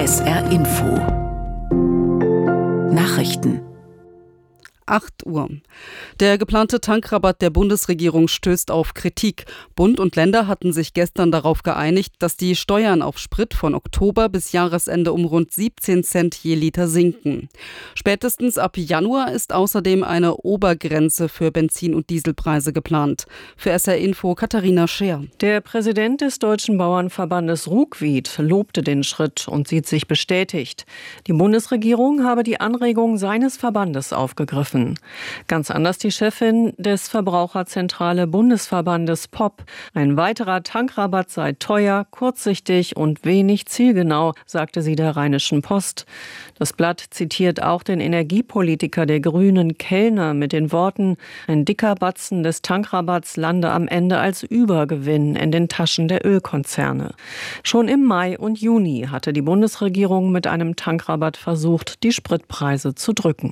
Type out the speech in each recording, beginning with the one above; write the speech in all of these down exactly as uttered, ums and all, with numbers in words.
S R Info Nachrichten. acht Uhr. Der geplante Tankrabatt der Bundesregierung stößt auf Kritik. Bund und Länder hatten sich gestern darauf geeinigt, dass die Steuern auf Sprit von Oktober bis Jahresende um rund siebzehn Cent je Liter sinken. Spätestens ab Januar ist außerdem eine Obergrenze für Benzin- und Dieselpreise geplant. Für S R Info Katharina Scheer. Der Präsident des Deutschen Bauernverbandes Ruckwied lobte den Schritt und sieht sich bestätigt. Die Bundesregierung habe die Anregung seines Verbandes aufgegriffen. Ganz anders die Chefin des Verbraucherzentrale Bundesverbandes P O P. Ein weiterer Tankrabatt sei teuer, kurzsichtig und wenig zielgenau, sagte sie der Rheinischen Post. Das Blatt zitiert auch den Energiepolitiker der Grünen Kellner mit den Worten: Ein dicker Batzen des Tankrabatts lande am Ende als Übergewinn in den Taschen der Ölkonzerne. Schon im Mai und Juni hatte die Bundesregierung mit einem Tankrabatt versucht, die Spritpreise zu drücken.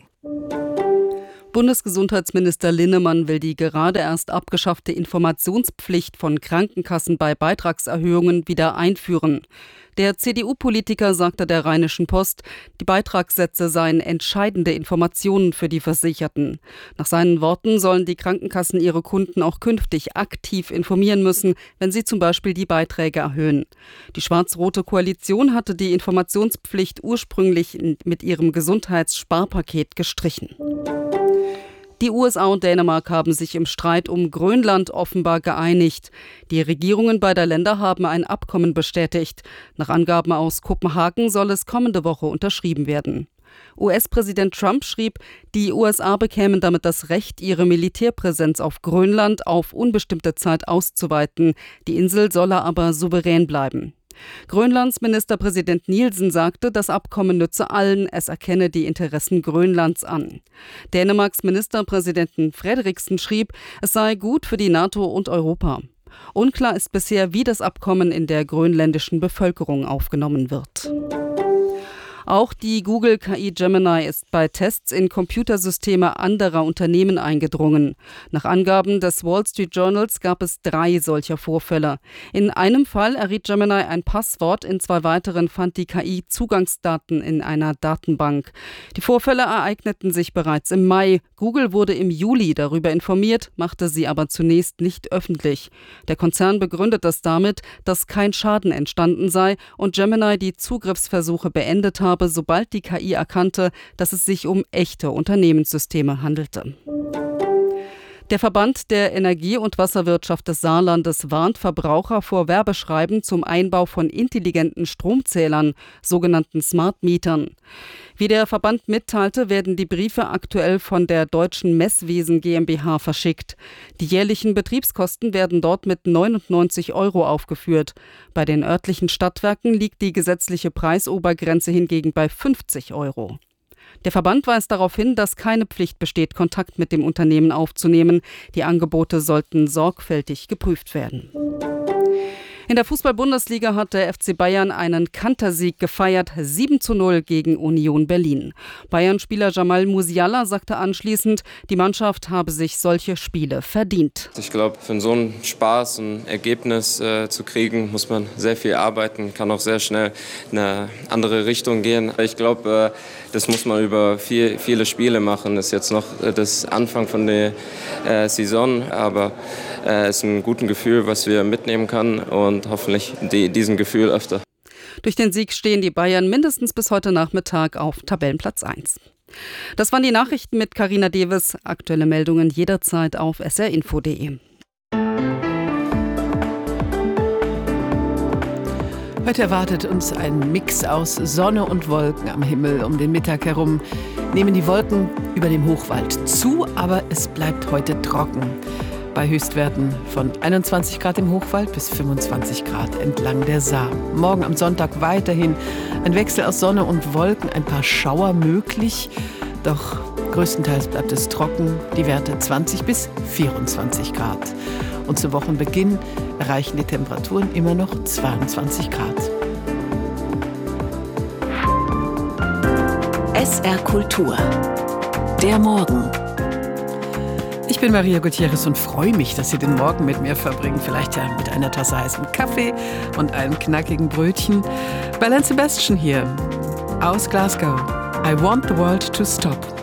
Bundesgesundheitsminister Linnemann will die gerade erst abgeschaffte Informationspflicht von Krankenkassen bei Beitragserhöhungen wieder einführen. Der C D U-Politiker sagte der Rheinischen Post, die Beitragssätze seien entscheidende Informationen für die Versicherten. Nach seinen Worten sollen die Krankenkassen ihre Kunden auch künftig aktiv informieren müssen, wenn sie zum Beispiel die Beiträge erhöhen. Die schwarz-rote Koalition hatte die Informationspflicht ursprünglich mit ihrem Gesundheitssparpaket gestrichen. Die U S A und Dänemark haben sich im Streit um Grönland offenbar geeinigt. Die Regierungen beider Länder haben ein Abkommen bestätigt. Nach Angaben aus Kopenhagen soll es kommende Woche unterschrieben werden. U S-Präsident Trump schrieb, die U S A bekämen damit das Recht, ihre Militärpräsenz auf Grönland auf unbestimmte Zeit auszuweiten. Die Insel solle aber souverän bleiben. Grönlands Ministerpräsident Nielsen sagte, das Abkommen nütze allen, es erkenne die Interessen Grönlands an. Dänemarks Ministerpräsidenten Frederiksen schrieb, es sei gut für die NATO und Europa. Unklar ist bisher, wie das Abkommen in der grönländischen Bevölkerung aufgenommen wird. Auch die Google-K I Gemini ist bei Tests in Computersysteme anderer Unternehmen eingedrungen. Nach Angaben des Wall Street Journals gab es drei solcher Vorfälle. In einem Fall erriet Gemini ein Passwort, in zwei weiteren fand die K I Zugangsdaten in einer Datenbank. Die Vorfälle ereigneten sich bereits im Mai. Google wurde im Juli darüber informiert, machte sie aber zunächst nicht öffentlich. Der Konzern begründet das damit, dass kein Schaden entstanden sei und Gemini die Zugriffsversuche beendet habe, sobald die K I erkannte, dass es sich um echte Unternehmenssysteme handelte. Der Verband der Energie- und Wasserwirtschaft des Saarlandes warnt Verbraucher vor Werbeschreiben zum Einbau von intelligenten Stromzählern, sogenannten Smart Mietern. Wie der Verband mitteilte, werden die Briefe aktuell von der Deutschen Messwesen GmbH verschickt. Die jährlichen Betriebskosten werden dort mit neunundneunzig Euro aufgeführt. Bei den örtlichen Stadtwerken liegt die gesetzliche Preisobergrenze hingegen bei fünfzig Euro. Der Verband weist darauf hin, dass keine Pflicht besteht, Kontakt mit dem Unternehmen aufzunehmen. Die Angebote sollten sorgfältig geprüft werden. In der Fußball-Bundesliga hat der F C Bayern einen Kantersieg gefeiert, sieben zu null gegen Union Berlin. Bayern-Spieler Jamal Musiala sagte anschließend, die Mannschaft habe sich solche Spiele verdient. Ich glaube, für so einen Spaß, ein Ergebnis äh, zu kriegen, muss man sehr viel arbeiten, kann auch sehr schnell in eine andere Richtung gehen. Ich glaube, äh, das muss man über viel, viele Spiele machen. Das ist jetzt noch äh, das Anfang von der äh, Saison, aber es äh, ist ein gutes Gefühl, was wir mitnehmen können und hoffentlich die, diesen Gefühl öfter. Durch den Sieg stehen die Bayern mindestens bis heute Nachmittag auf Tabellenplatz eins. Das waren die Nachrichten mit Carina Deves. Aktuelle Meldungen jederzeit auf s r info punkt d e. Heute erwartet uns ein Mix aus Sonne und Wolken am Himmel. Um den Mittag herum nehmen die Wolken über dem Hochwald zu, aber es bleibt heute trocken. Bei Höchstwerten von einundzwanzig Grad im Hochwald bis fünfundzwanzig Grad entlang der Saar. Morgen am Sonntag weiterhin ein Wechsel aus Sonne und Wolken, ein paar Schauer möglich. Doch größtenteils bleibt es trocken, die Werte zwanzig bis vierundzwanzig Grad. Und zu Wochenbeginn erreichen die Temperaturen immer noch zweiundzwanzig Grad. S R Kultur. Der Morgen. Ich bin Maria Gutierrez und freue mich, dass Sie den Morgen mit mir verbringen. Vielleicht ja mit einer Tasse heißem Kaffee und einem knackigen Brötchen. Belle and Sebastian hier aus Glasgow. I want the world to stop.